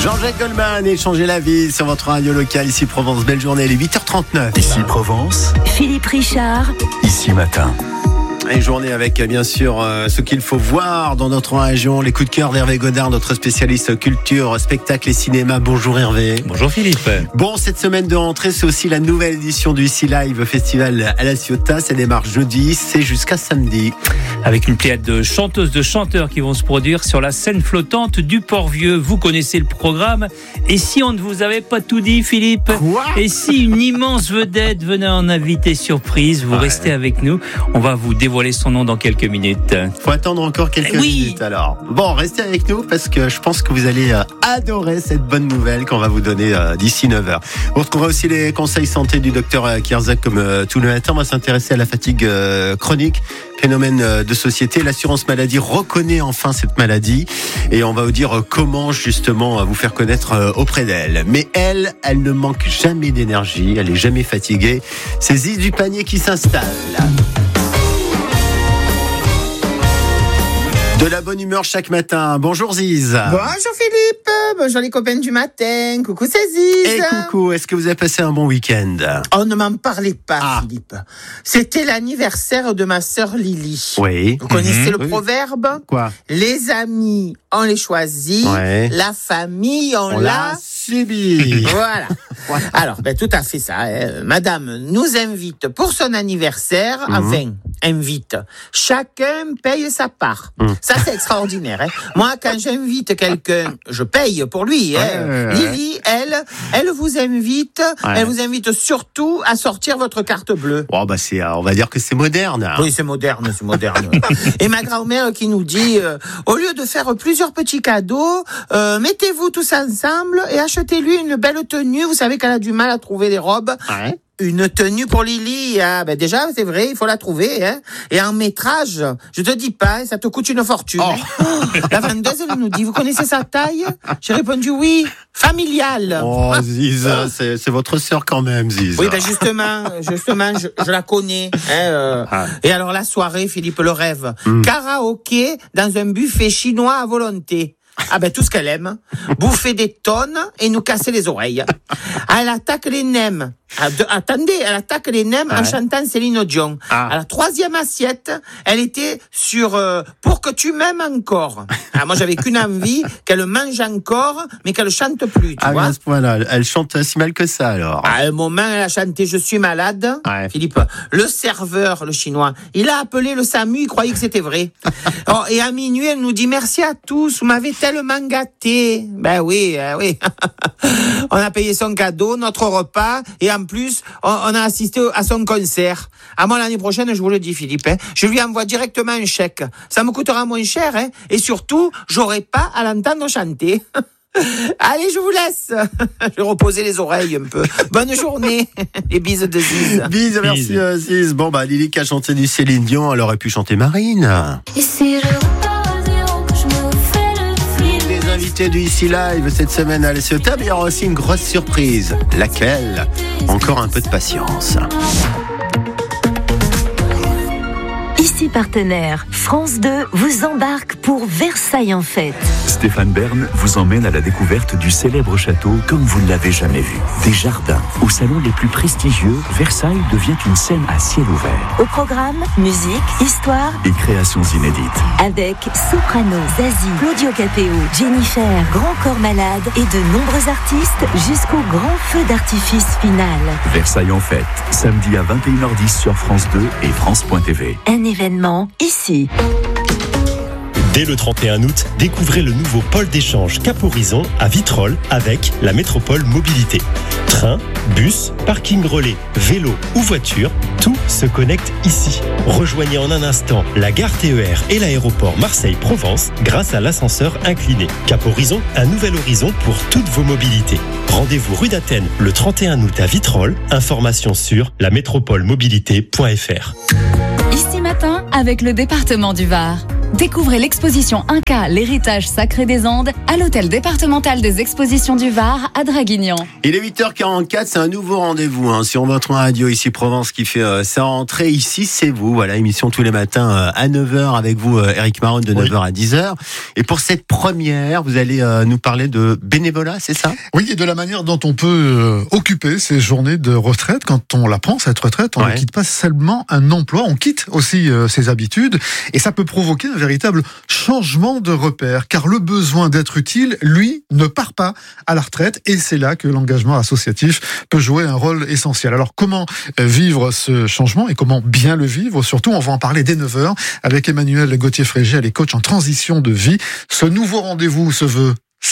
Jean-Jacques Goldman et changer la vie sur votre radio locale. Ici Provence, belle journée, il est 8h39. Ici Provence, Philippe Richard. Ici Matin. Et journée avec bien sûr ce qu'il faut voir dans notre région, les coups de cœur d'Hervé Godard, notre spécialiste culture, spectacle et cinéma. Bonjour Hervé. Bonjour Philippe. Bon, cette semaine de rentrée, c'est aussi la nouvelle édition du Ici Live Festival à La Ciotat. Ça démarre jeudi, c'est jusqu'à samedi. Avec une pléiade de chanteuses, de chanteurs qui vont se produire sur la scène flottante du Port-Vieux. Vous connaissez le programme. Et si on ne vous avait pas tout dit, Philippe? Quoi? Et si une immense vedette venait en invité surprise? Vous restez avec nous. On va vous dévoiler son nom dans quelques minutes. Faut attendre encore quelques minutes alors. Bon, restez avec nous parce que je pense que vous allez adorer cette bonne nouvelle qu'on va vous donner d'ici 9h. Vous retrouverez aussi les conseils santé du docteur Kierzak comme tout le matin. On va s'intéresser à la fatigue chronique, phénomène de société. L'assurance maladie reconnaît enfin cette maladie et on va vous dire comment justement vous faire connaître auprès d'elle. Mais elle ne manque jamais d'énergie, elle est jamais fatiguée. C'est Ziz du panier qui s'installe. De la bonne humeur chaque matin. Bonjour Ziz. Bonjour Philippe. Bonjour les copains du matin. Coucou, c'est Ziz. Et coucou, est-ce que vous avez passé un bon week-end? Oh, ne m'en parlez pas, Philippe. C'était l'anniversaire de ma sœur Lily. Oui. Vous connaissez le proverbe? Quoi? Les amis, on les choisit. Ouais. La famille, on l'a subi. Voilà. Alors, tout à fait ça. Madame nous invite pour son anniversaire. Enfin, invite. Chacun paye sa part. Ça, c'est extraordinaire. Moi, quand j'invite quelqu'un, je paye pour lui. Lily, elle vous invite. Ouais. Elle vous invite surtout à sortir votre carte bleue. Bon, on va dire que c'est moderne. Oui, c'est moderne. Et ma grand-mère qui nous dit, au lieu de faire plusieurs petits cadeaux, mettez-vous tous ensemble et achetez-lui une belle tenue. Vous savez qu'elle a du mal à trouver des robes. Ouais. Une tenue pour Lily, déjà, c'est vrai, il faut la trouver. Et en métrage, je te dis pas, ça te coûte une fortune. La vendeuse, elle nous dit, vous connaissez sa taille? J'ai répondu oui, familiale. Oh, Ziz, c'est votre sœur quand même, Ziz. Oui, justement, je la connais. Et alors la soirée, Philippe, le rêve. Karaoké dans un buffet chinois à volonté. Tout ce qu'elle aime. Bouffer des tonnes et nous casser les oreilles. Elle attaque les nems. Elle attaque les nems en chantant Céline Dion. À la troisième assiette, elle était sur Pour que tu m'aimes encore. Moi, j'avais qu'une envie, qu'elle mange encore, mais qu'elle chante plus, tu vois. À ce point-là, elle chante si mal que ça, alors. À un moment, elle a chanté Je suis malade. Ouais. Philippe, le serveur, le chinois, il a appelé le SAMU, il croyait que c'était vrai. Et à minuit, elle nous dit merci à tous, vous m'avez tellement gâté. Oui. On a payé son cadeau, notre repas, et en plus, on a assisté à son concert. Moi, l'année prochaine, je vous le dis, Philippe, je lui envoie directement un chèque. Ça me coûtera moins cher, et surtout, j'aurai pas à l'entendre chanter. Allez, je vous laisse. Je vais reposer les oreilles un peu. Bonne journée. Et bises de Ziz. Bises, merci Ziz. Bon, Lily qui a chanté du Céline Dion, elle aurait pu chanter Marine. Et si je repars à zéro, que je me fais le film. Les invités du Ici Live cette semaine à La Ciotat, mais il y aura aussi une grosse surprise. Laquelle? Encore un peu de patience. Ici partenaire, France 2 vous embarque pour Versailles en fête. Stéphane Bern vous emmène à la découverte du célèbre château comme vous ne l'avez jamais vu. Des jardins, aux salons les plus prestigieux, Versailles devient une scène à ciel ouvert. Au programme, musique, histoire Et créations inédites. avec Soprano, Zazie, Claudio Capéo, Jennifer, Grand Corps Malade et de nombreux artistes jusqu'au grand feu d'artifice final. Versailles en fête, samedi à 21h10 sur France 2 et France.tv. Un événement ici. Dès le 31 août, découvrez le nouveau pôle d'échange Cap Horizon à Vitrolles avec la métropole mobilité. Train, bus, parking relais, vélo ou voiture, tout se connecte ici. Rejoignez en un instant la gare TER et l'aéroport Marseille-Provence grâce à l'ascenseur incliné. Cap Horizon, un nouvel horizon pour toutes vos mobilités. Rendez-vous rue d'Athènes le 31 août à Vitrolles. Information sur lamétropolemobilité.fr. Ici Matin avec le département du Var. Découvrez l'exposition Inca, l'héritage sacré des Andes, à l'hôtel départemental des expositions du Var à Draguignan. Il est 8h44, c'est un nouveau rendez-vous sur votre radio ici Provence qui fait sa rentrée. Ici, c'est vous. Voilà, émission tous les matins à 9h avec vous, Eric Maron, de 9h à 10h. Et pour cette première, vous allez nous parler de bénévolat, c'est ça ? Oui, et de la manière dont on peut occuper ces journées de retraite. Quand on la prend, cette retraite, on ne quitte pas seulement un emploi, on quitte aussi ses habitudes. Et ça peut provoquer un véritable changement de repère, car le besoin d'être utile, lui, ne part pas à la retraite. Et c'est là que l'engagement associatif peut jouer un rôle essentiel. Alors, comment vivre ce changement et comment bien le vivre ? Surtout, on va en parler dès 9h avec Emmanuel Gauthier-Frégé, elle est coach en transition de vie. Ce nouveau rendez-vous se veut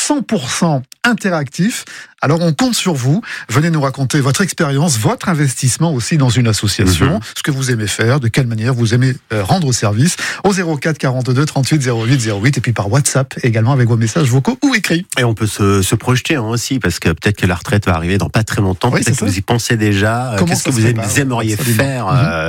100% interactif. Alors on compte sur vous. Venez nous raconter votre expérience, votre investissement aussi dans une association, ce que vous aimez faire, de quelle manière vous aimez rendre service au 04 42 38 08 08 et puis par WhatsApp également avec vos messages vocaux ou écrits. Et on peut se projeter aussi parce que peut-être que la retraite va arriver dans pas très longtemps. Oui, peut-être que vous y pensez déjà. Qu'est-ce que vous aimeriez faire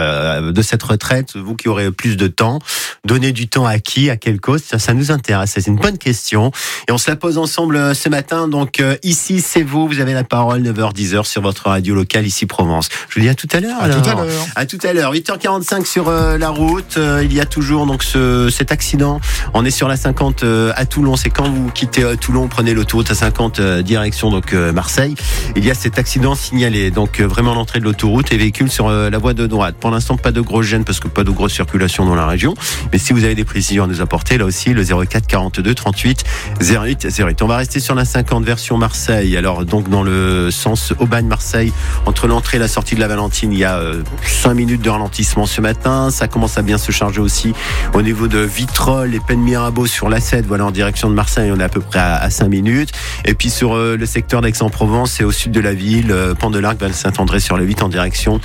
de cette retraite, vous qui aurez plus de temps? Donner du temps à qui, à quelle cause? Ça nous intéresse. C'est une bonne question et on se la pose ensemble ce matin. Donc ici c'est vous avez la parole, 9h, 10h sur votre radio locale ici Provence. Je vous dis à tout à l'heure. À tout à l'heure. 8h45 sur la route. Il y a toujours donc cet accident. On est sur la 50 à Toulon. C'est quand vous quittez Toulon, prenez l'autoroute à 50 direction donc Marseille. Il y a cet accident signalé. Donc vraiment l'entrée de l'autoroute et véhicules sur la voie de droite. Pour l'instant, pas de grosses gênes parce que pas de grosse circulation dans la région. Mais si vous avez des précisions à nous apporter, là aussi, le 04 42 38 08 08. On va rester sur la 50 version Marseille. Alors donc dans le sens Aubagne-Marseille, entre l'entrée et la sortie de la Valentine, il y a 5 minutes de ralentissement ce matin. Ça commence à bien se charger aussi au niveau de Vitrolles et Pen Mirabeau sur l'A7. Voilà, en direction de Marseille, on est à peu près à 5 minutes. Et puis sur le secteur d'Aix-en-Provence et au sud de la ville, Pont de l'Arc, Val-Saint-André sur le 8 en direction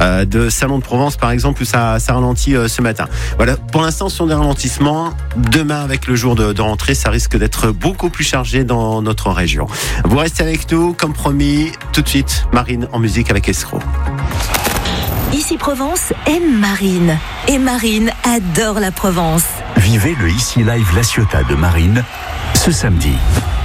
de Salon de Provence par exemple, où ça ralentit ce matin. Voilà, pour l'instant ce sont des ralentissements. Demain avec le jour de rentrée, ça risque d'être beaucoup plus chargé dans notre région. Vous restez avec nous, comme promis, tout de suite, Marine en musique avec Escroc. Ici Provence aime Marine. Et Marine adore la Provence. Vivez le Ici Live La Ciotat de Marine ce samedi.